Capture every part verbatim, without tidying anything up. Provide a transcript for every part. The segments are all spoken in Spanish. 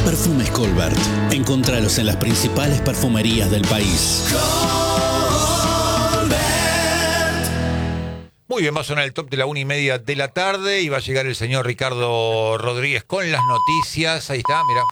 Perfumes Colbert. Encontralos en las principales perfumerías del país. Muy bien, va a sonar el top de la una y media de la tarde y va a llegar el señor Ricardo Rodríguez con las noticias. Ahí está, mira.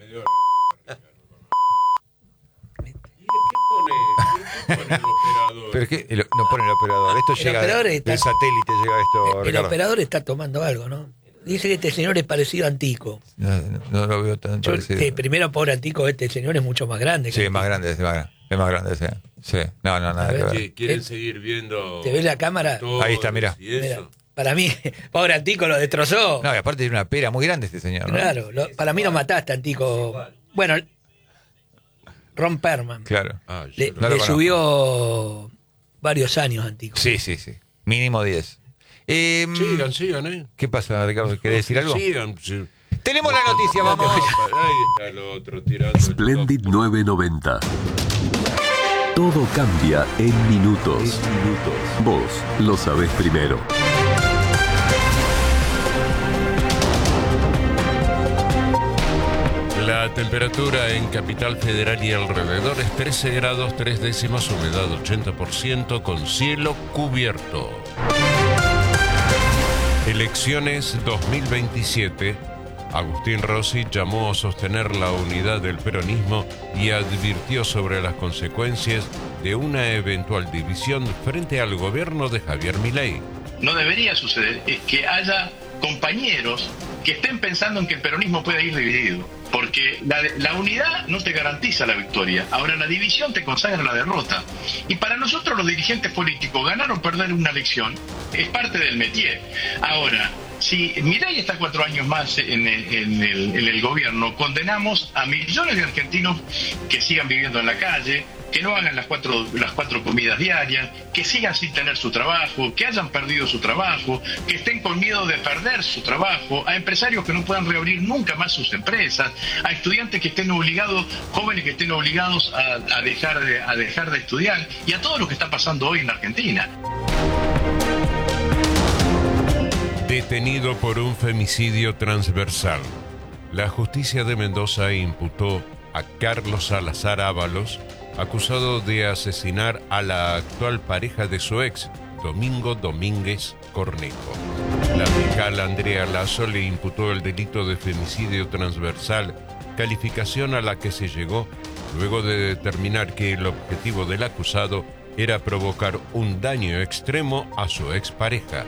¿Qué pone el operador? Pero es que el- no pone el operador. Esto El llega operador del está- satélite, llega esto, El Ricardo. operador está tomando algo, ¿no? Dice que este señor es parecido a Antico. No, no, no lo veo tan Yo, parecido. que primero, pobre Antico, este señor es mucho más grande. que Sí, es Antico. más grande, es más grande. Es más grande, sí. Sí. No, no, nada A ver, que ver. Sí, ¿quieren ¿Eh? seguir viendo? ¿Te ves la cámara? actores Ahí está, mira. y eso? Mira, para mí, pobre Antico lo destrozó. No, y aparte tiene una pera muy grande este señor, ¿no? Claro, lo- para mí lo mataste, Antico. Bueno, Ron Perlman. Claro. Ah, yo Le, lo- No lo le conozco. subió varios años, Antico. Sí, sí, sí. Mínimo diez. Eh, Sigan, sigan, ¿eh? ¿Qué pasa, Ricardo? ¿Querés decir algo? Sigan. Sí. Tenemos la noticia, vamos. Ahí está el otro tirando. el Splendid nueve noventa. Todo cambia en minutos. Vos lo sabés primero. La temperatura en Capital Federal y alrededor es trece grados, tres décimas, humedad ochenta por ciento, con cielo cubierto. Elecciones dos mil veintisiete. Agustín Rossi llamó a sostener la unidad del peronismo y advirtió sobre las consecuencias de una eventual división frente al gobierno de Javier Milei. No debería suceder es que haya compañeros que estén pensando en que el peronismo pueda ir dividido, porque la, la unidad no te garantiza la victoria, ahora la división te consagra la derrota. Y para nosotros los dirigentes políticos, ganar o perder una elección es parte del métier. Ahora, si Milei está cuatro años más en el, en, el, en el gobierno, condenamos a millones de argentinos que sigan viviendo en la calle, que no hagan las cuatro, las cuatro comidas diarias, que sigan sin tener su trabajo, que hayan perdido su trabajo, que estén con miedo de perder su trabajo, a empresarios que no puedan reabrir nunca más sus empresas, a estudiantes que estén obligados, jóvenes que estén obligados a, a, dejar, de, a dejar de estudiar, y a todo lo que está pasando hoy en la Argentina. Detenido por un femicidio transversal. La justicia de Mendoza imputó a Carlos Salazar Ábalos, acusado de asesinar a la actual pareja de su ex, Domingo Domínguez Cornejo. La fiscal Andrea Lazo le imputó el delito de femicidio transversal, calificación a la que se llegó luego de determinar que el objetivo del acusado era provocar un daño extremo a su expareja.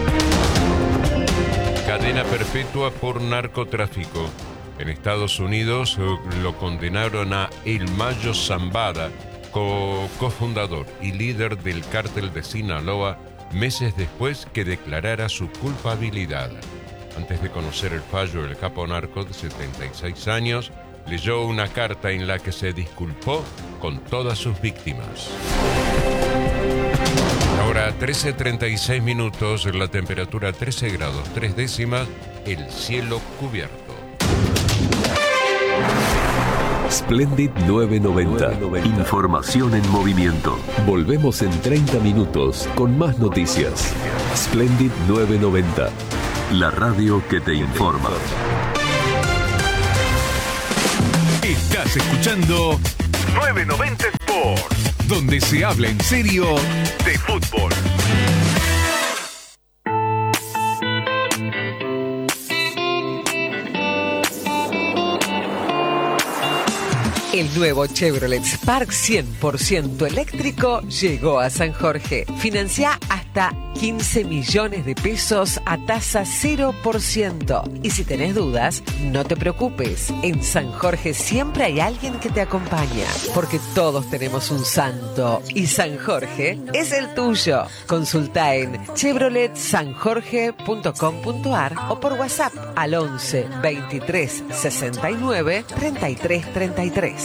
Cadena perpetua por narcotráfico. En Estados Unidos lo condenaron a El Mayo Zambada, co- cofundador y líder del cártel de Sinaloa, meses después que declarara su culpabilidad. Antes de conocer el fallo, el capo narco de setenta y seis años leyó una carta en la que se disculpó con todas sus víctimas. Ahora trece treinta y seis minutos, la temperatura trece grados, tres décimas, el cielo cubierto. Splendid nueve noventa. Información en movimiento. Volvemos en treinta minutos con más noticias. Splendid nueve noventa. La radio que te informa. Estás escuchando nueve noventa Sports, donde se habla en serio de fútbol. El nuevo Chevrolet Spark cien por ciento eléctrico llegó a San Jorge. Financia hasta quince millones de pesos a tasa cero por ciento. Y si tenés dudas, no te preocupes. En San Jorge siempre hay alguien que te acompaña. Porque todos tenemos un santo. Y San Jorge es el tuyo. Consulta en chevrolet san jorge punto com punto a r o por WhatsApp al once veintitrés sesenta y nueve treinta y tres treinta y tres.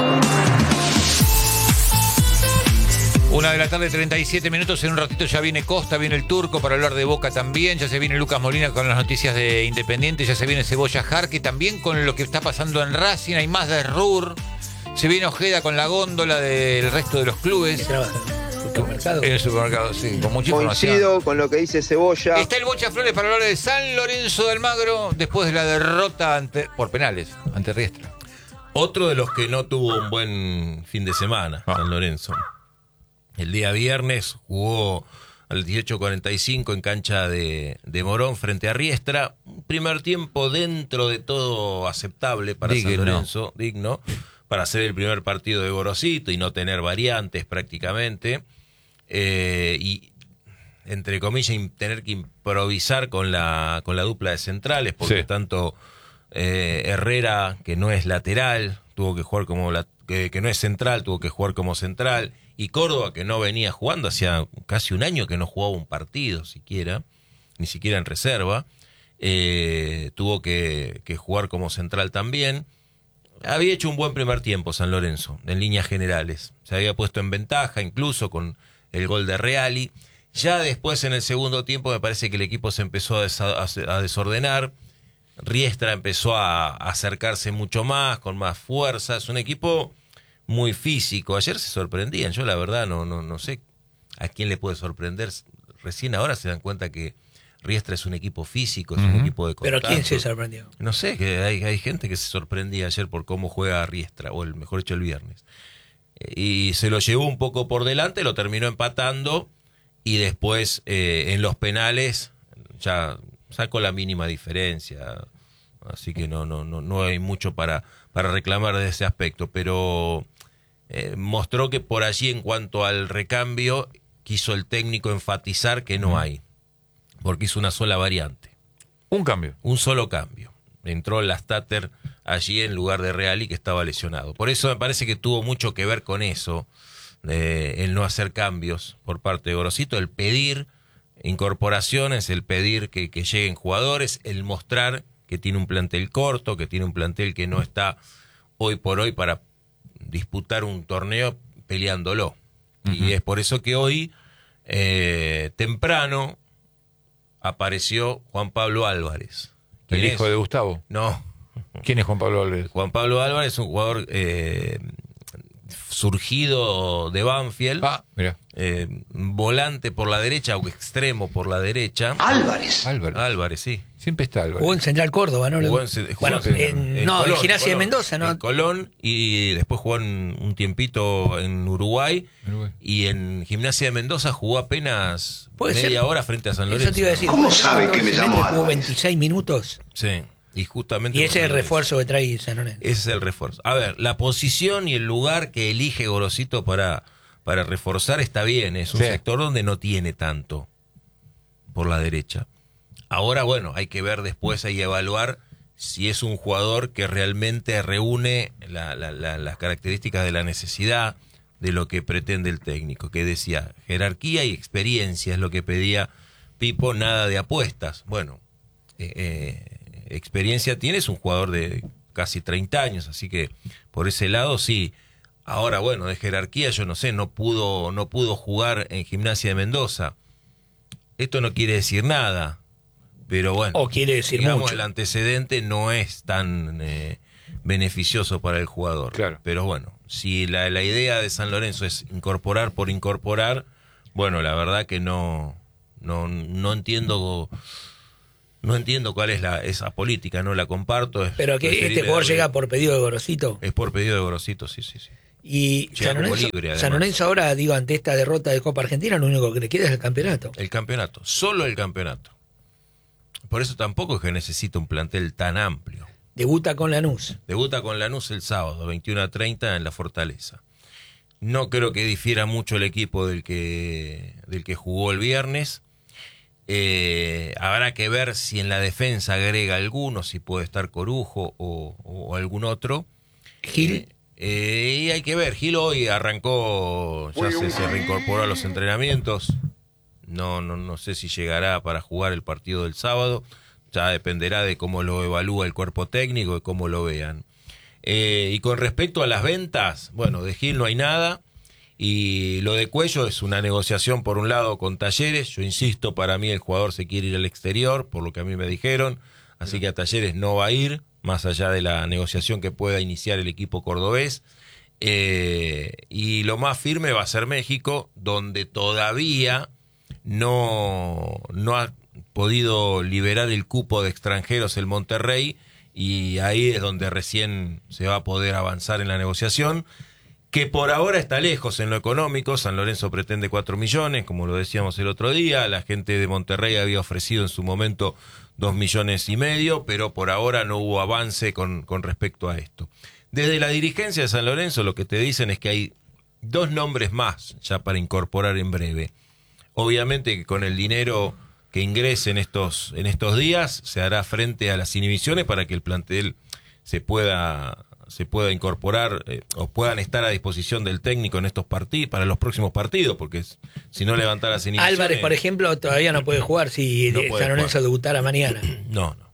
Una de la tarde, treinta y siete minutos. En un ratito ya viene Costa, viene el Turco para hablar de Boca también. Ya se viene Lucas Molina con las noticias de Independiente. Ya se viene Cebolla Jarque también con lo que está pasando en Racing. Hay más de R U R. Se viene Ojeda con la góndola del resto de los clubes. Que trabaja. supermercado. En el supermercado, sí, con mucha información. Coincido con lo que dice Cebolla. Está el Bocha Flores para hablar de San Lorenzo de Almagro después de la derrota ante, por penales ante Riestra. Otro de los que no tuvo un buen fin de semana, ah. San Lorenzo. El día viernes jugó al dieciocho cuarenta y cinco en cancha de, de Morón frente a Riestra. Un primer tiempo dentro de todo aceptable para digno. San Lorenzo, digno, para hacer el primer partido de Gorosito y no tener variantes prácticamente. Eh, y entre comillas tener que improvisar con la, con la dupla de centrales, porque sí. tanto eh, Herrera, que no es lateral, tuvo que jugar como la, que, que no es central, tuvo que jugar como central. Y Córdoba, que no venía jugando, hacía casi un año que no jugaba un partido siquiera, ni siquiera en reserva, eh, tuvo que, que jugar como central también. Había hecho un buen primer tiempo San Lorenzo, en líneas generales. Se había puesto en ventaja, incluso con el gol de Reali. Ya después, en el segundo tiempo, me parece que el equipo se empezó a, des- a desordenar. Riestra empezó a, a acercarse mucho más, con más fuerza. Es un equipo muy físico. Ayer se sorprendían. Yo la verdad no, no, no sé a quién le puede sorprender. Recién ahora se dan cuenta que Riestra es un equipo físico, es uh-huh. un equipo de contacto. ¿Pero quién se sorprendió? No sé, que hay, hay gente que se sorprendía ayer por cómo juega Riestra, o el mejor dicho el viernes. Y se lo llevó un poco por delante, lo terminó empatando y después eh, en los penales ya sacó la mínima diferencia. Así que no, no, no, no hay mucho para, para reclamar de ese aspecto, pero Eh, mostró que por allí, en cuanto al recambio, quiso el técnico enfatizar que no hay, porque hizo una sola variante. Un cambio. Un solo cambio. Entró Lastater allí en lugar de Reali, que estaba lesionado. Por eso me parece que tuvo mucho que ver con eso, eh, el no hacer cambios por parte de Gorosito, el pedir incorporaciones, el pedir que, que lleguen jugadores, el mostrar que tiene un plantel corto, que tiene un plantel que no está hoy por hoy para disputar un torneo peleándolo. Uh-huh. Y es por eso que hoy, eh, temprano, apareció Juan Pablo Álvarez. ¿El hijo es? de Gustavo? No. ¿Quién es Juan Pablo Álvarez? Juan Pablo Álvarez es un jugador eh, surgido de Banfield. Ah, mira. Eh, volante por la derecha o extremo por la derecha. Álvarez. Álvarez. Álvarez, sí. Siempre está Álvarez. Jugó en Central Córdoba, ¿no? Jugó en, bueno, jugó en, en, en no, Colón, en Gimnasia de Mendoza, ¿no? En Colón, y después jugó en, un tiempito en Uruguay, Uruguay. Y en Gimnasia de Mendoza jugó apenas media ser? hora frente a San Lorenzo. Eso te iba a decir. ¿Cómo sabe que me llamo Álvarez? Jugó veintiséis minutos. Sí, y justamente... Y ese es el refuerzo que trae San Lorenzo. Ese es el refuerzo. A ver, la posición y el lugar que elige Gorosito para, para reforzar está bien, es un sí. sector donde no tiene tanto por la derecha. Ahora, bueno, hay que ver después, hay que evaluar si es un jugador que realmente reúne la, la, la, las características de la necesidad de lo que pretende el técnico, que decía jerarquía y experiencia es lo que pedía Pipo, nada de apuestas. Bueno, eh, eh, experiencia tiene, es un jugador de casi treinta años, así que por ese lado sí. Ahora, bueno, de jerarquía yo no sé, no pudo, no pudo jugar en Gimnasia de Mendoza. Esto no quiere decir nada. Pero bueno, o quiere decir digamos, mucho. El antecedente no es tan eh, beneficioso para el jugador. Claro. Pero bueno, si la, la idea de San Lorenzo es incorporar por incorporar, bueno, la verdad que no, no, no entiendo, no entiendo cuál es la esa política, no la comparto. Es Pero que este jugador darle, llega por pedido de Gorosito. Es por pedido de Gorosito, sí, sí, sí. Y San Lorenzo, libre, San Lorenzo ahora, digo, ante esta derrota de Copa Argentina, lo único que le queda es el campeonato. El campeonato, solo el campeonato. Por eso tampoco es que necesita un plantel tan amplio. Debuta con Lanús. Debuta con Lanús el sábado, veintiuno a treinta en la Fortaleza. No creo que difiera mucho el equipo del que, del que jugó el viernes. Eh, habrá que ver si en la defensa agrega alguno, si puede estar Corujo o, o algún otro. Gil. Eh, eh, y hay que ver, Gil hoy arrancó, ya se, se reincorporó a los entrenamientos. No, no, no sé si llegará para jugar el partido del sábado. Ya dependerá de cómo lo evalúa el cuerpo técnico y cómo lo vean. Eh, y con respecto a las ventas, bueno, de Gil no hay nada. Y lo de Cuello es una negociación por un lado con Talleres. Yo insisto, para mí el jugador se quiere ir al exterior, por lo que a mí me dijeron. Así que a Talleres no va a ir, más allá de la negociación que pueda iniciar el equipo cordobés. Eh, y lo más firme va a ser México, donde todavía no, no ha podido liberar el cupo de extranjeros el Monterrey, y ahí es donde recién se va a poder avanzar en la negociación, que por ahora está lejos en lo económico. San Lorenzo pretende cuatro millones, como lo decíamos el otro día. La gente de Monterrey había ofrecido en su momento dos millones y medio, pero por ahora no hubo avance con, con respecto a esto. Desde la dirigencia de San Lorenzo lo que te dicen es que hay dos nombres más ya para incorporar en breve. Obviamente que con el dinero que ingrese en estos, en estos días se hará frente a las inhibiciones para que el plantel se pueda... se pueda incorporar eh, o puedan estar a disposición del técnico en estos partidos, para los próximos partidos, porque si no levanta las inhibiciones... Álvarez, por ejemplo, todavía no puede jugar si no San Lorenzo jugar. debutara mañana. No, no.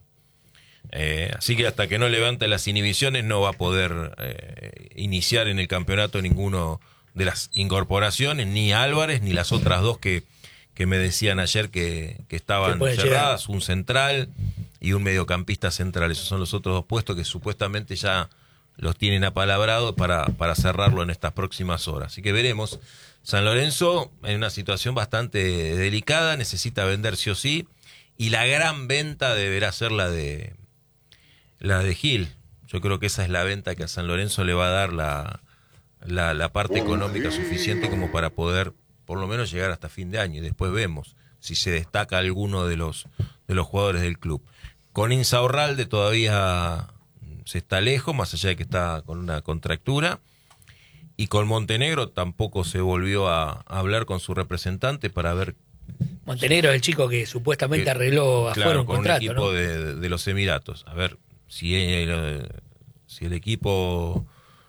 Eh, así que hasta que no levante las inhibiciones no va a poder eh, iniciar en el campeonato ninguno de las incorporaciones, ni Álvarez, ni las otras dos que, que me decían ayer que, que estaban cerradas, llegar. Un central y un mediocampista central. Esos son los otros dos puestos que supuestamente ya los tienen apalabrados para, para cerrarlo en estas próximas horas. Así que veremos. San Lorenzo en una situación bastante delicada, necesita vender sí o sí, y la gran venta deberá ser la de la de Gil. Yo creo que esa es la venta que a San Lorenzo le va a dar la, la, la parte económica suficiente como para poder por lo menos llegar hasta fin de año, y después vemos si se destaca alguno de los, de los jugadores del club. Con Insaurralde todavía se está lejos, más allá de que está con una contractura, y con Montenegro tampoco se volvió a, a hablar con su representante para ver... Montenegro es el chico que supuestamente que, arregló afuera claro, un con contrato, un equipo ¿no? de, de los Emiratos. A ver si el, si el equipo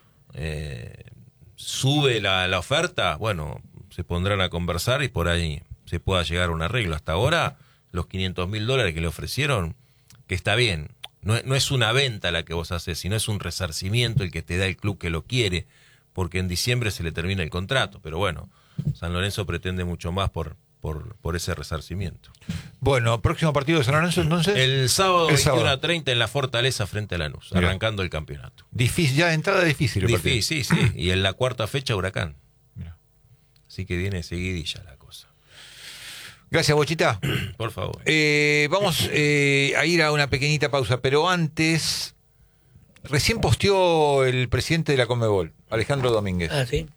eh, sube la, la oferta, bueno, se pondrán a conversar y por ahí se pueda llegar a un arreglo. Hasta ahora, los quinientos mil dólares que le ofrecieron, que está bien, no, no es una venta la que vos haces, sino es un resarcimiento el que te da el club que lo quiere, porque en diciembre se le termina el contrato. Pero bueno, San Lorenzo pretende mucho más por, por, por ese resarcimiento. Bueno, próximo partido de San Lorenzo entonces. El sábado el veintiuno sábado. a treinta en la Fortaleza frente a Lanús, Mirá. arrancando el campeonato. Difícil, ya de entrada difícil. El Difícil, sí, sí. Y en la cuarta fecha Huracán. Mirá. Así que viene seguidilla la cosa. Gracias, Bochita. Por favor. Eh, vamos eh, a ir a una pequeñita pausa, pero antes, recién posteó el presidente de la Conmebol, Alejandro Domínguez. Ah, sí.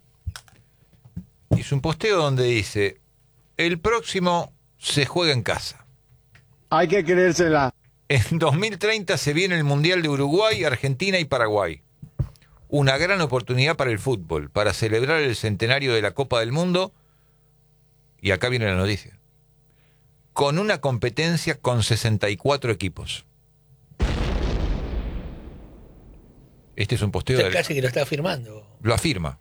Hizo un posteo donde dice: el próximo se juega en casa. Hay que creérsela. En dos mil treinta se viene el Mundial de Uruguay, Argentina y Paraguay. Una gran oportunidad para el fútbol, para celebrar el centenario de la Copa del Mundo. Y acá viene la noticia: con una competencia con sesenta y cuatro equipos. Este es un posteo... O sea, de... casi que lo está firmando. Lo afirma.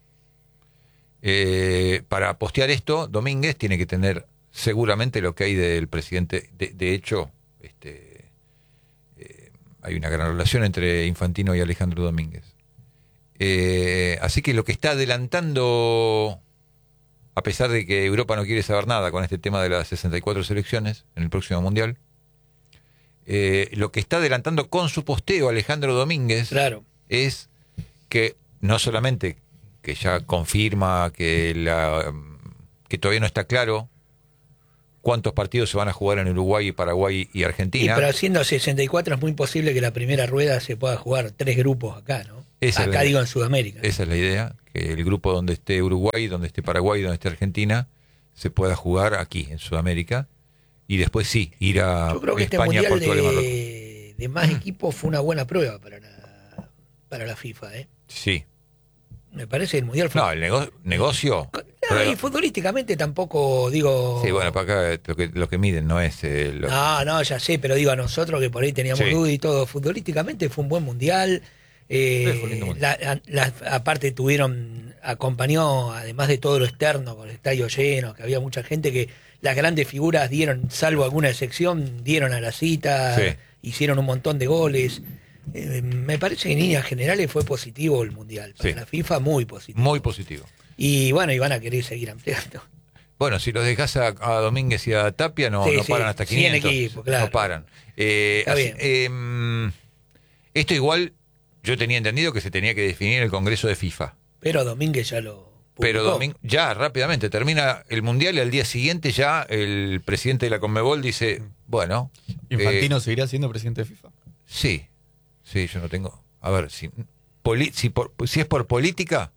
Eh, para postear esto, Domínguez tiene que tener seguramente lo que hay del presidente. De, de hecho, este, eh, hay una gran relación entre Infantino y Alejandro Domínguez. Eh, así que lo que está adelantando, a pesar de que Europa no quiere saber nada con este tema de las sesenta y cuatro selecciones en el próximo Mundial, eh, lo que está adelantando con su posteo Alejandro Domínguez, claro, es que no solamente que ya confirma que, la, que todavía no está claro cuántos partidos se van a jugar en Uruguay, Paraguay y Argentina. Y pero siendo sesenta y cuatro es muy posible que la primera rueda se pueda jugar tres grupos acá, ¿no? Esa acá es la, digo en Sudamérica. Esa es la idea, que el grupo donde esté Uruguay, donde esté Paraguay, donde esté Argentina, se pueda jugar aquí, en Sudamérica, y después sí, ir a Yo creo que España, este Portugal y Marruecos. de, de más equipos fue una buena prueba para la, para la FIFA, ¿eh? Sí. Me parece el Mundial fue... No, el nego- negocio... No, pero, y futbolísticamente tampoco, digo... sí, bueno, para acá lo que, lo que miden no es... Eh, lo... No, no, ya sé, pero digo a nosotros que por ahí teníamos Sí. duda y todo, futbolísticamente fue un buen Mundial. Eh, Sí, fue un lindo mundial. la, la- aparte tuvieron, acompañó, además de todo lo externo, con el estadio lleno, que había mucha gente que las grandes figuras dieron, salvo alguna excepción, dieron a la cita, Sí. hicieron un montón de goles. Eh, me parece que en líneas generales fue positivo el Mundial. Para Sí. la FIFA muy positivo. Muy positivo. Y bueno, y van a querer seguir ampliando. Bueno, si los dejas a, a Domínguez y a Tapia, no, Sí, no sí, paran hasta cien quinientos. equipos, claro. No paran. Eh, Está así- bien. eh, esto igual, yo tenía entendido que se tenía que definir en el Congreso de FIFA. Pero Domínguez ya lo publicó. Pero Domínguez, ya rápidamente termina el Mundial y al día siguiente ya el presidente de la Conmebol dice, bueno... ¿Infantino eh, seguirá siendo presidente de FIFA? Sí, sí, yo no tengo... A ver, si, poli, si, por, si es por política,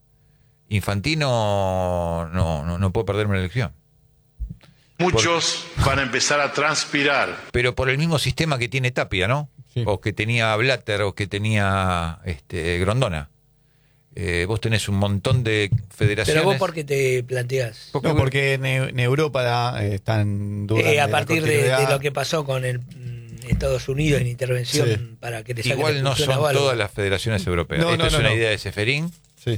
Infantino no, no, no puede perderme la elección. Muchos por, van a empezar a transpirar. Pero por el mismo sistema que tiene Tapia, ¿no? Sí. O que tenía Blatter, o que tenía este, Grondona. Eh, vos tenés un montón de federaciones. Pero vos, ¿por qué te planteás? Porque, no, porque en, en Europa eh, están duras. Eh, a partir de, de lo que pasó con el Estados Unidos en intervención sí. para que te saquen igual no son todas las federaciones europeas. No, Esto no, es no, una no. idea de Seferín. Sí.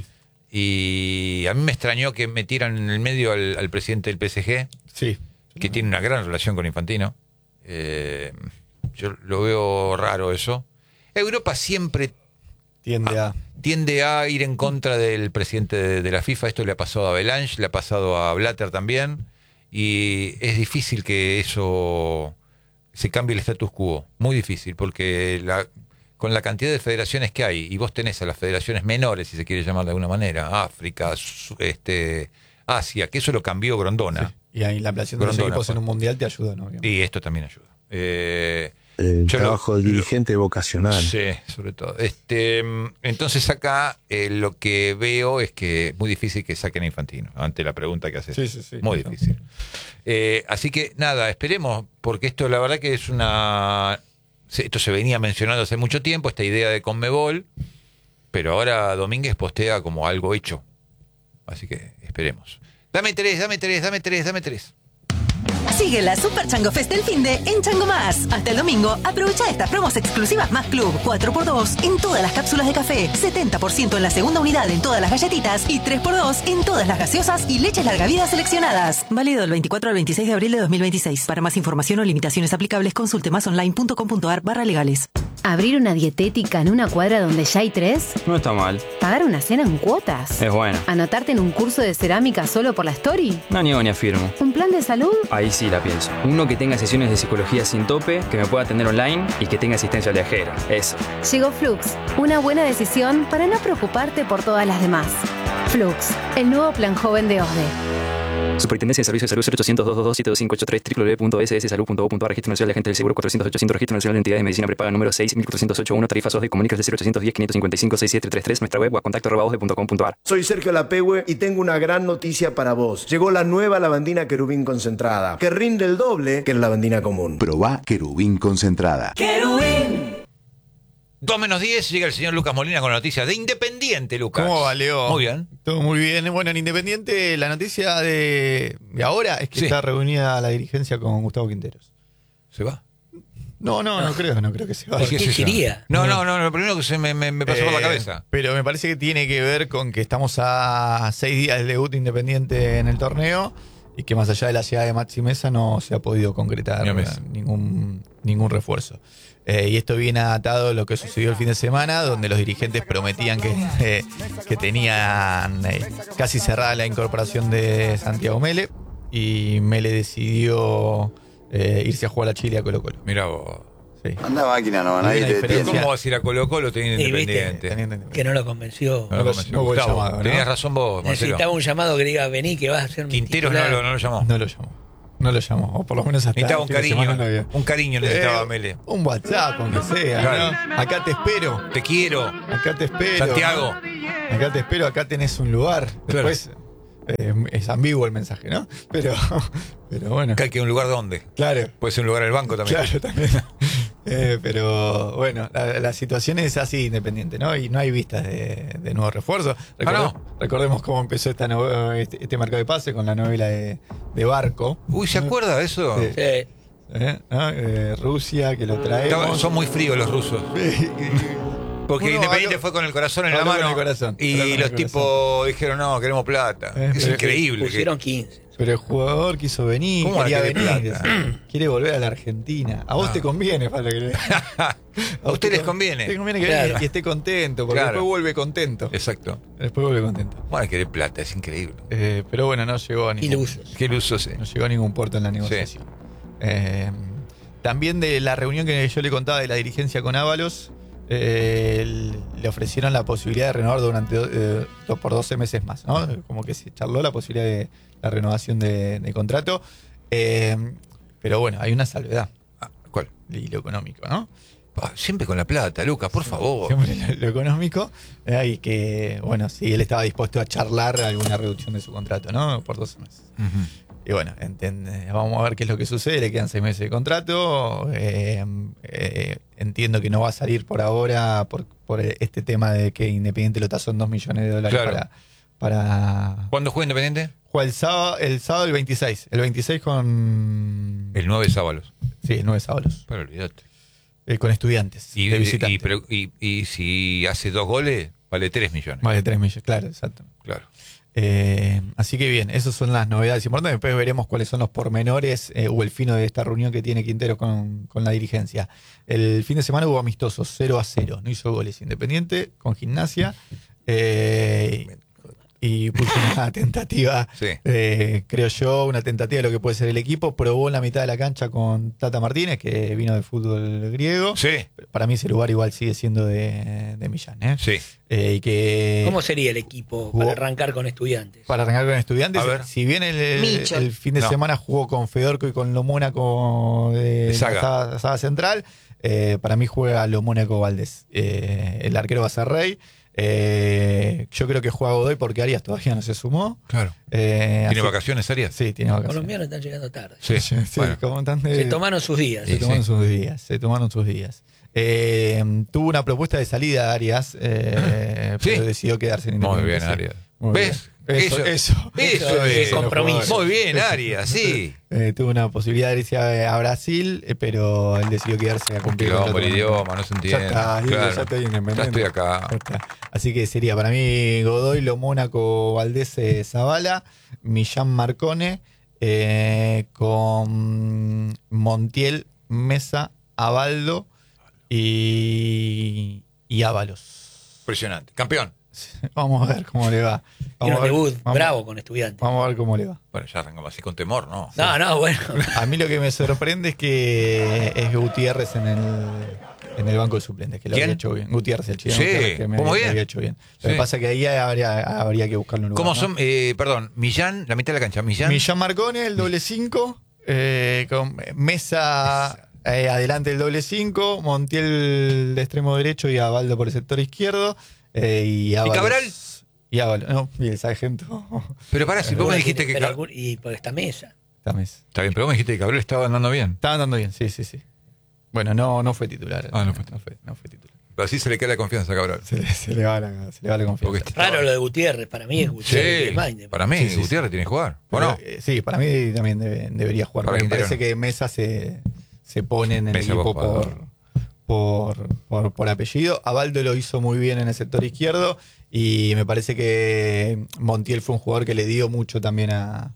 Y a mí me extrañó que metieran en el medio al, al presidente del P S G. Sí. Que tiene una gran relación con Infantino. Eh, yo lo veo raro eso. Europa siempre tiende a... tiende a ir en contra del presidente de, de la FIFA. Esto le ha pasado a Belange, le ha pasado a Blatter también. Y es difícil que eso se cambie el status quo. Muy difícil, porque la, con la cantidad de federaciones que hay, y vos tenés a las federaciones menores, si se quiere llamar de alguna manera, África, este, Asia, que eso lo cambió Grondona. Sí. Y ahí la ampliación de los equipos en un mundial te ayuda, ¿no? Y esto también ayuda. Eh, el trabajo lo, del dirigente lo, vocacional. Sí, sobre todo. Este, entonces acá eh, lo que veo es que es muy difícil que saquen a Infantino, ante la pregunta que haces. Sí, sí, sí. Muy difícil. Eh, así que nada, esperemos, porque esto la verdad que es una... Esto se venía mencionando hace mucho tiempo, esta idea de Conmebol, pero ahora Domínguez postea como algo hecho. Así que esperemos. Dame tres, dame tres, dame tres, dame tres. Sigue la Super Chango Fest del finde en Chango Más. Hasta el domingo, aprovecha estas promos exclusivas Más Club. cuatro por dos en todas las cápsulas de café, setenta por ciento en la segunda unidad en todas las galletitas y tres por dos en todas las gaseosas y leches larga vida seleccionadas. Válido del veinticuatro al veintiséis de abril de dos mil veintiséis. Para más información o limitaciones aplicables, consulte másonline.com.ar barra legales. ¿Abrir una dietética en una cuadra donde ya hay tres? No está mal. ¿Pagar una cena en cuotas? Es bueno. ¿Anotarte en un curso de cerámica solo por la story? No niego ni afirmo. ¿Un plan de salud? Ahí sí la pienso. Uno que tenga sesiones de psicología sin tope, que me pueda atender online y que tenga asistencia viajera. Eso. Llegó Flux, una buena decisión para no preocuparte por todas las demás. Flux, el nuevo plan joven de O S D E. Superintendencia de Servicios de Salud cero ochocientos, doscientos veintidós, siete dos cinco ocho tres, doble u doble u doble u punto s s salud punto gov punto a r, Registro Nacional de Agentes del Seguro cuatrocientos ochocientos, Registro Nacional de Entidades de Medicina Prepaga número seis mil cuatrocientos ochenta y uno, tarifas O S D E, comunicas de cero ochocientos diez, quinientos cincuenta y cinco, sesenta y siete treinta y tres, nuestra web o a contacto arroba osde punto com punto a r. Soy Sergio Lapehue y tengo una gran noticia para vos. Llegó la nueva lavandina Querubín concentrada, que rinde el doble que la lavandina común. Probá Querubín concentrada. ¡Querubín! Dos menos diez, llega el señor Lucas Molina con la noticia de Independiente, Lucas. ¿Cómo va, Leo? Muy bien. Todo muy bien. Bueno, en Independiente, la noticia de, de ahora es que Sí. está reunida la dirigencia con Gustavo Quinteros. ¿Se va? No, no, no creo, no creo que se vaya. ¿Qué es eso? No, no, no, lo primero que se me, me, me pasó por la Eh, cabeza. Pero me parece que tiene que ver con que estamos a seis días del debut de Independiente en el torneo y que más allá de la llegada de Maxi Mesa no se ha podido concretar Ni a Mesa. ningún, ningún refuerzo. Eh, y esto viene atado a lo que sucedió el fin de semana, donde los dirigentes prometían que, eh, que tenían eh, casi cerrada la incorporación de Santiago Mele, y Mele decidió eh, irse a jugar a Chile a Colo Colo. Mirá vos. Sí. Anda máquina, no, nadie te Pero detiene. ¿cómo vas a ir a Colo Colo teniendo Y Independiente? viste, que no lo convenció. No lo convenció. No hubo el Gustavo, llamado, ¿no? tenías razón vos, Marcelo. Necesitaba un llamado que diga, vení, que vas a ser mi Quinteros no titular. lo, no lo llamó. No lo llamó. No lo llamó, o por lo menos hasta Necesitaba el un fin de cariño. semana no había. Un cariño necesitaba Eh, Mele. Un WhatsApp, aunque sea. Claro. ¿no? Acá te espero. Te quiero. Acá te espero. Santiago. ¿no? Acá te espero, acá tenés un lugar. Claro. Después eh, es ambiguo el mensaje, ¿no? Pero, pero bueno. Acá hay que un lugar donde. Claro. Puede ser un lugar en el banco también. Claro, también. Eh, pero bueno, la, la situación es así, Independiente, ¿no? Y no hay vistas de, de nuevos refuerzos. Recordemos, Ah, no. recordemos cómo empezó esta no- este, este mercado de pase con la novela de, de Barco. Uy, ¿se acuerda de eso? Sí. Sí. ¿Eh? ¿No? Eh, Rusia, que lo Estaba- traemos. son muy fríos los rusos. Porque Uno Independiente habló- fue con el corazón en la habló con mano. el corazón, habló Y con el los corazón. tipos dijeron, no, queremos plata. Eh, es pero- increíble. que- Pusieron quince. Pero el jugador quiso venir, ¿Cómo quería va a querer venir. plata? Quiere volver a la Argentina. A vos Ah. te conviene, para que A usted les conviene. Te conviene que Claro. venga y esté contento, porque Claro. después vuelve contento. Exacto. Después vuelve contento. Bueno, hay que querer plata, es increíble. Eh, pero bueno, no llegó a ningún, Ilusos. Qué iluso sí. no llegó a ningún puerto en la negociación. Eh, también de la reunión que yo le contaba de la dirigencia con Ábalos, eh, el, le ofrecieron la posibilidad de renovar durante eh, do, por doce meses más, ¿no? Como que se charló la posibilidad de la renovación de, de contrato. Eh, pero bueno, hay una salvedad. Ah, ¿cuál? Y lo económico, ¿no? Ah, siempre con la plata, Lucas, por favor. Siempre lo, lo económico. Eh, y que, bueno, sí, él estaba dispuesto a charlar alguna reducción de su contrato, ¿no? Por doce meses. Uh-huh. Y bueno, entiende, vamos a ver qué es lo que sucede. Le quedan seis meses de contrato. Eh, eh, entiendo que no va a salir por ahora por, por este tema de que Independiente lo tasó en dos millones de dólares claro. para, para... ¿Cuándo juega Independiente? Juega el sábado, el sábado el veintiséis. El veintiséis con... El nueve Sábalos. Sí, el nueve Sábalos. Pero olvídate. Eh, con estudiantes. Y, de visitante. y, pero, y, y si hace dos goles, vale tres millones. Vale tres millones, claro, exacto. Claro. Eh, así que bien, esas son las novedades importantes. Después veremos cuáles son los pormenores eh, o el fino de esta reunión que tiene Quintero con, con la dirigencia. El fin de semana hubo amistosos, cero a cero. No hizo goles Independiente con Gimnasia. Eh, y puso una tentativa, sí. eh, creo yo, una tentativa de lo que puede ser el equipo. Probó en la mitad de la cancha con Tata Martínez, que vino del fútbol griego. Sí. Para mí ese lugar igual sigue siendo de, de Millán. ¿eh? Sí. Eh, y que ¿Cómo sería el equipo para arrancar con Estudiantes? Para arrancar con Estudiantes, A ver. si bien el, el, el fin de No. semana jugó con Fedorco y con Lo Mónaco de Saga. la saga, saga central, eh, para mí juega Lo Mónaco Valdés. Eh, el arquero va a ser Rey. Eh, yo creo que juega Godoy porque Arias todavía no se sumó. Claro. Eh, ¿Tiene así- vacaciones, Arias? Sí, tiene Los vacaciones. colombianos están llegando tarde. Sí. Sí, sí, Bueno. como están de- Se tomaron sus días. Se Sí, tomaron sí. sus días, se tomaron sus días. Eh, tuvo una propuesta de salida Arias, eh, Sí. pero decidió quedarse en Muy Independiente. bien, sí. Arias. Muy ¿Ves? bien. Eso, Eso- eso. Eso es es compromiso. Muy bien, Arias, sí. Eh, tuvo una posibilidad de irse a, a Brasil, eh, pero él decidió quedarse a cumplir Quilombo, contrato el con- idioma, no se entiende. Ya está, Diego, Claro. ya estoy independiente. Ya estoy acá. Ya está. Así que sería para mí Godoy, Lo Mónaco, Valdés, eh, Zavala, Millán Marcone, eh, con Montiel, Mesa, Abaldo y, y Ábalos. Impresionante. Campeón. Vamos a ver cómo le va. Tiene Vamos un a ver, debut vamos- bravo con Estudiantes. Vamos a ver cómo le va. Bueno, ya arrancamos así con temor, ¿no? No, no, bueno. A mí lo que me sorprende es que es Gutiérrez en el, en el banco de suplentes, que lo ¿Quién? había hecho bien. Gutiérrez, el chileno Sí, Gutiérrez, que me, muy lo bien. había hecho bien. Lo Sí. que pasa es que ahí habría, habría que buscarle un lugar. ¿Cómo ¿no? son? Eh, perdón, Millán, la mitad de la cancha. Millán. Millán Marcone, el doble cinco, eh, con Mesa eh, adelante el doble cinco, Montiel de extremo derecho y Abaldo por el sector izquierdo. Eh, y, Ábalos- Cabral? Y Ábalos, no, y el sargento. Pero pará, si vos me dijiste que. Pero Cab- algún- y por esta mesa. Esta mesa. Está bien, pero vos me dijiste que Cabral estaba andando bien. Estaba andando bien, sí, sí, sí. Bueno, no, no fue titular. Ah, no fue. No fue, no fue titular. Pero así se le cae la confianza a Cabral. Se le, se le va, la, se le va la confianza. Porque Raro lo de Gutiérrez, para mí es Gutiérrez. Sí, es más independiente. para mí, Sí, sí, Gutiérrez tiene que jugar. ¿O Pero, no? eh, sí, para mí también debe- debería jugar. Para Me Quintero parece no. que Mesa se, se pone en el Mesa, equipo vos, por, jugador. por, por, por apellido. Abaldo lo hizo muy bien en el sector izquierdo y me parece que Montiel fue un jugador que le dio mucho también a,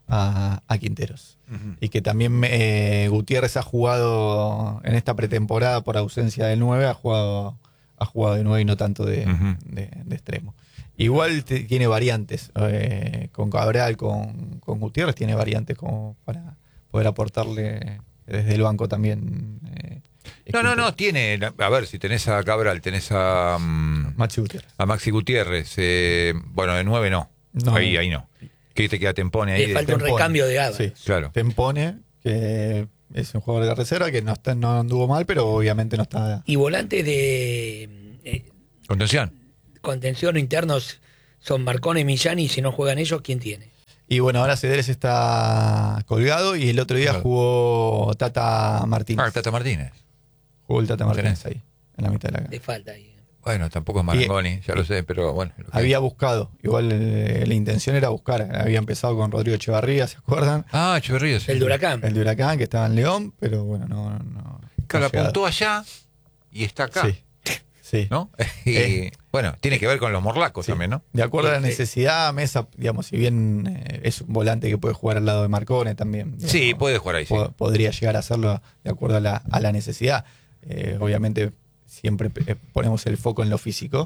a, a Quinteros. Ujú. Y que también eh, Gutiérrez ha jugado en esta pretemporada por ausencia del nueve, ha jugado, ha jugado de nueve y no tanto de, Ujú. de, de extremo. Igual te- tiene variantes, eh, con Cabral, con, con Gutiérrez, tiene variantes como para poder aportarle desde el banco también. eh, No, no, no, tiene. A ver, si tenés a Cabral, tenés a. mm, Maxi Gutiérrez. a Maxi Gutiérrez. eh, bueno, de nueve no. No. Ahí, ahí no. ¿Qué te queda Tempone ahí? Le de- falta un Tempone. recambio de Ábalos. Sí, Claro. Tempone, que es un jugador de reserva que no, está, no anduvo mal, pero obviamente no está. Y volantes de eh, Contención. contención o internos son Marcone y Millán, y si no juegan ellos, ¿quién tiene? Y bueno, ahora Cederes está colgado y el otro día Claro. jugó Tata Martínez. Ah, Tata Martínez. Jugó el Tata Martínez ahí, en la mitad de la Le cancha. falta ahí. Bueno, tampoco es Marangoni, ya lo sé, pero bueno. lo que- Había buscado, igual eh, la intención era buscar. Había empezado con Rodrigo Echevarría, ¿se acuerdan? Ah, Echeverría, sí. El de Huracán. El de Huracán, que estaba en León, pero bueno, no. no, no Claro, ha llegado. apuntó allá y está acá. Sí, sí. ¿No? Y Eh. bueno, tiene que ver con los morlacos Sí. también, ¿no? De acuerdo a la Este- necesidad, Mesa, digamos, si bien eh, es un volante que puede jugar al lado de Marcone también. Sí, digamos, puede jugar ahí, sí. po- podría llegar a hacerlo de acuerdo a la, a la necesidad. Eh, obviamente siempre eh, ponemos el foco en lo físico,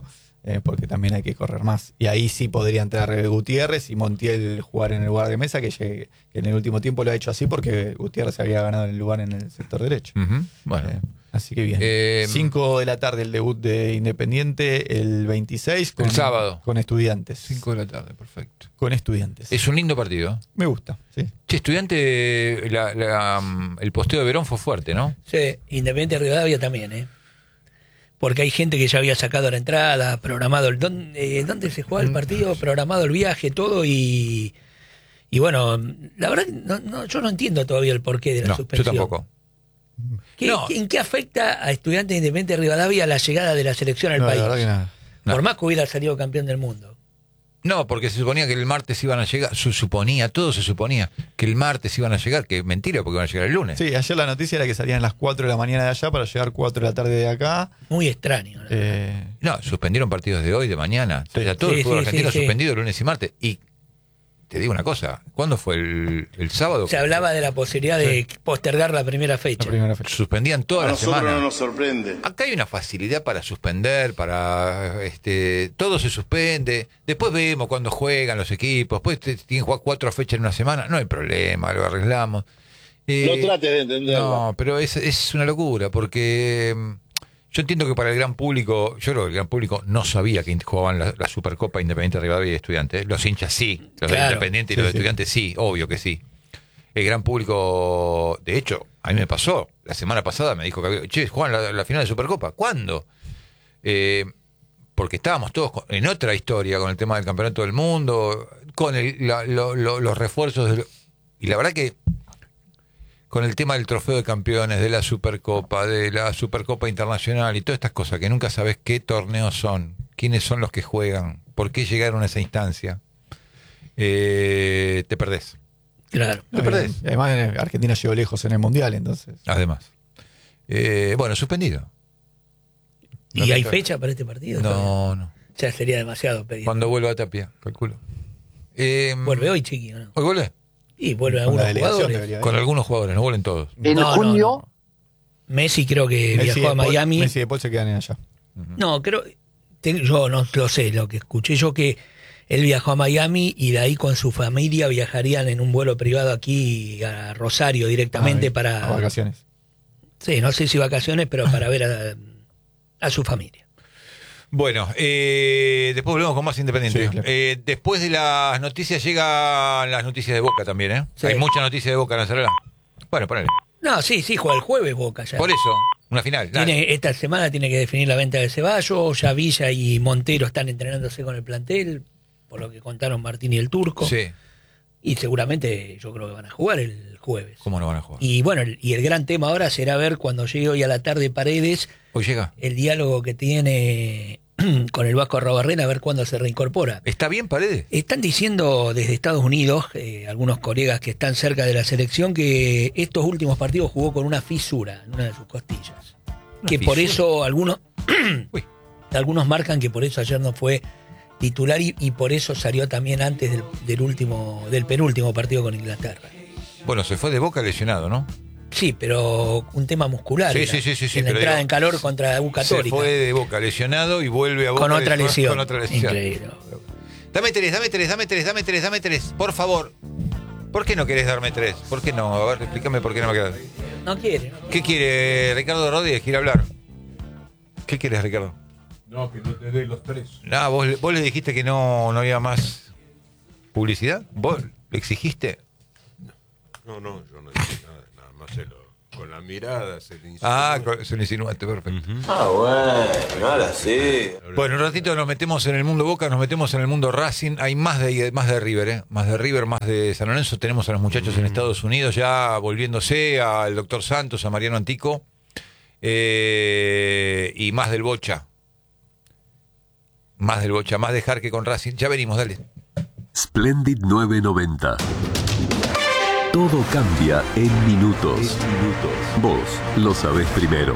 eh, porque también hay que correr más. Y ahí sí podría entrar Gutiérrez y Montiel jugar en el lugar de Mesa, que, llegue, que en el último tiempo lo ha hecho así porque Gutiérrez había ganado el lugar en el sector derecho. Uh-huh. Bueno. Eh, así que bien. Eh, cinco de la tarde el debut de Independiente, el veintiséis. Con, el sábado. Con Estudiantes. cinco de la tarde, perfecto. Con Estudiantes. Es un lindo partido. Me gusta, sí. Che, Estudiante, la, la, el posteo de Verón fue fuerte, ¿no? Sí, Independiente Rivadavia también, ¿eh? Porque hay gente que ya había sacado la entrada, programado el dónde, eh, dónde se jugaba el partido, programado el viaje, todo y y bueno, la verdad no, no, yo no entiendo todavía el porqué de la no, suspensión. Yo tampoco. ¿Qué, no. ¿En qué afecta a Estudiantes Independiente Rivadavia la llegada de la selección al no, país? La verdad que nada. Por no. más que hubiera salido campeón del mundo. No, porque se suponía que el martes iban a llegar, se suponía, todo se suponía, que el martes iban a llegar, que mentira, porque iban a llegar el lunes. Sí, ayer la noticia era que salían a las cuatro de la mañana de allá para llegar cuatro de la tarde de acá. Muy extraño. Eh... No, suspendieron partidos de hoy, de mañana. Sí. O sea, todo sí, el fútbol sí, argentino sí, suspendido sí. lunes y martes. Y te digo una cosa, ¿cuándo fue el, el sábado? Se hablaba de la posibilidad de sí. postergar la primera fecha. La primera fecha. Suspendían toda A la nosotros semana. no nos sorprende. Acá hay una facilidad para suspender, para este todo se suspende. Después vemos cuando juegan los equipos. Después te, tienen que jugar cuatro fechas en una semana. No hay problema, lo arreglamos. Eh, no trates de entenderlo. No, pero es, es una locura porque yo entiendo que para el gran público, yo creo que el gran público no sabía que jugaban la, la Supercopa Independiente Rivadavia y Estudiantes. Los hinchas sí, los claro. Independientes y Sí, los sí. Estudiantes sí, obvio que sí. El gran público, de hecho, a mí me pasó, la semana pasada me dijo que había, che, juegan la, la final de Supercopa. ¿Cuándo? Eh, porque estábamos todos en otra historia con el tema del campeonato del mundo, con el, la, lo, lo, los refuerzos. De, y la verdad que con el tema del trofeo de campeones, de la Supercopa, de la Supercopa Internacional y todas estas cosas que nunca sabes qué torneos son, quiénes son los que juegan, por qué llegaron a esa instancia, eh, te perdés. Claro. Te perdés. Además, Argentina llegó lejos en el Mundial, entonces. Además. Eh, bueno, suspendido. ¿Y no hay fecha para este partido? No, no. Ya sería demasiado pedir. Cuando vuelva a Tapia, calculo. Eh, ¿Vuelve hoy, Chiqui, o no? ¿Hoy vuelve? Y vuelven algunos jugadores. Con algunos jugadores, no vuelven todos. ¿En no, junio? No, no. Messi creo que Messi viajó a Paul, Miami. Messi y Paul se quedan allá. Uh-huh. No, creo... Te, yo no lo sé, lo que escuché yo que él viajó a Miami y de ahí con su familia viajarían en un vuelo privado aquí a Rosario directamente ah, para... A vacaciones. Sí, no sé si vacaciones, pero para ver a, a su familia. Bueno, eh, después volvemos con más Independiente. Sí, claro. eh, después de las noticias llegan las noticias de Boca también, ¿eh? Sí. Hay muchas noticias de Boca en la sala. Bueno, ponele. No, sí, sí, juega el jueves Boca ya. Por eso, una final. Tiene, esta semana tiene que definir la venta de Ceballos, ya Villa y Montero están entrenándose con el plantel, por lo que contaron Martín y el Turco. Sí. Y seguramente yo creo que van a jugar el jueves. ¿Cómo no van a jugar? Y bueno, el, y el gran tema ahora será ver cuando llegue hoy a la tarde Paredes. Hoy llega. El diálogo que tiene con el Vasco Arrobarrena, a ver cuándo se reincorpora. ¿Está bien Paredes? Están diciendo desde Estados Unidos, eh, algunos colegas que están cerca de la selección, que estos últimos partidos jugó con una fisura en una de sus costillas. ¿Una que fisura? por eso algunos algunos marcan que por eso ayer no fue titular y, y por eso salió también antes del, del último, del penúltimo partido con Inglaterra. Bueno, se fue de Boca lesionado, ¿no? Sí, pero un tema muscular. Sí, era, sí, sí, sí, sí, en la pero entrada digo, en calor contra U Católica. Se fue de Boca lesionado y vuelve a Boca con otra lesión. Con otra lesión. Increíble. Dame tres, dame tres, dame tres, dame tres, dame tres, por favor. ¿Por qué no querés darme tres? ¿Por qué no? A ver, explícame por qué no me quedas. No quiere. No. ¿Qué quiere Ricardo Rodríguez? Quiere hablar. ¿Qué quieres, Ricardo? No, que no te dé los tres. No, vos, vos le dijiste que no, no había más publicidad. ¿Vos le exigiste? No, no, yo no dije nada, nada más se lo, con la mirada se le insinúa. Ah, con, se le insinuaste, perfecto. Uh-huh. Ah, bueno, ahora sí. Bueno, un ratito nos metemos en el mundo Boca, nos metemos en el mundo Racing. Hay más de más de River, ¿eh? Más de River, más de San Lorenzo. Tenemos a los muchachos en Estados Unidos ya volviéndose, al doctor Santos, a Mariano Antico. Eh, y más del Bocha. Más del Bocha, más de Jarque con Racing. Ya venimos, dale. Splendid novecientos noventa. Todo cambia en minutos. minutos. Vos lo sabés primero.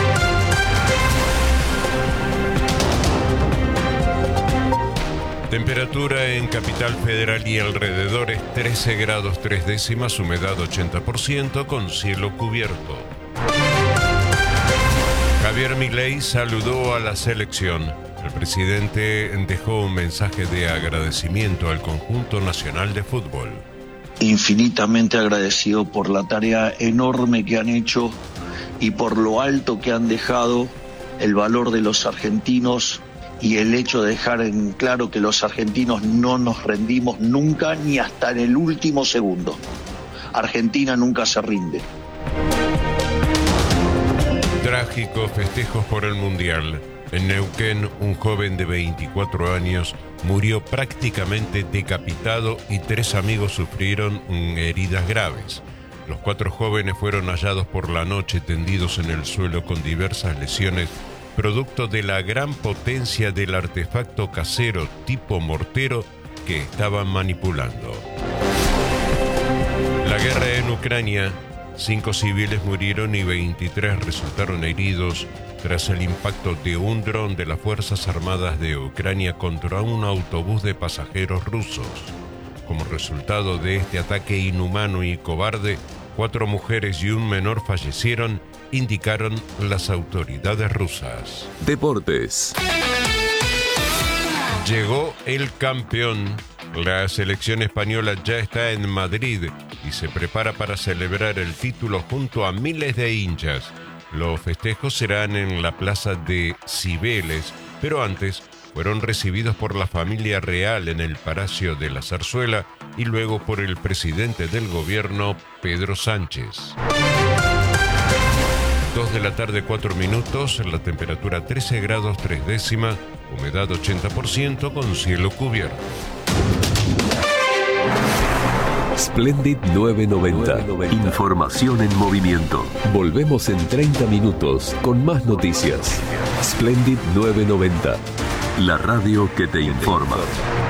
Temperatura en Capital Federal y alrededores trece grados tres décimas, humedad ochenta por ciento con cielo cubierto. Javier Javier Milei saludó a la selección. El presidente dejó un mensaje de agradecimiento al conjunto nacional de fútbol. Infinitamente agradecido por la tarea enorme que han hecho y por lo alto que han dejado el valor de los argentinos y el hecho de dejar en claro que los argentinos no nos rendimos nunca ni hasta en el último segundo. Argentina nunca se rinde. Trágicos festejos por el Mundial. En Neuquén, un joven de veinticuatro años murió prácticamente decapitado y tres amigos sufrieron heridas graves. Los cuatro jóvenes fueron hallados por la noche tendidos en el suelo con diversas lesiones, producto de la gran potencia del artefacto casero tipo mortero que estaban manipulando. La guerra en Ucrania. Cinco civiles murieron y veintitrés resultaron heridos tras el impacto de un dron de las Fuerzas Armadas de Ucrania contra un autobús de pasajeros rusos. Como resultado de este ataque inhumano y cobarde, cuatro mujeres y un menor fallecieron, indicaron las autoridades rusas. Deportes. Llegó el campeón. La selección española ya está en Madrid y se prepara para celebrar el título junto a miles de hinchas. Los festejos serán en la plaza de Cibeles, pero antes fueron recibidos por la familia real en el Palacio de la Zarzuela y luego por el presidente del gobierno, Pedro Sánchez. Dos de la tarde, cuatro minutos, la temperatura trece grados tres décimas, humedad ochenta por ciento con cielo cubierto. Splendid novecientos noventa. Información en movimiento. Volvemos en treinta minutos con más noticias. Splendid novecientos noventa. La radio que te informa.